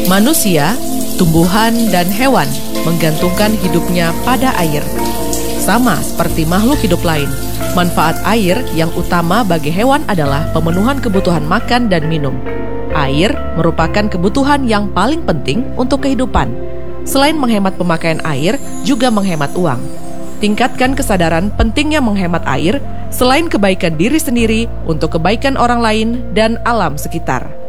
Manusia, tumbuhan, dan hewan menggantungkan hidupnya pada air. Sama seperti makhluk hidup lain, manfaat air yang utama bagi hewan adalah pemenuhan kebutuhan makan dan minum. Air merupakan kebutuhan yang paling penting untuk kehidupan. Selain menghemat pemakaian air, juga menghemat uang. Tingkatkan kesadaran pentingnya menghemat air, selain kebaikan diri sendiri, untuk kebaikan orang lain dan alam sekitar.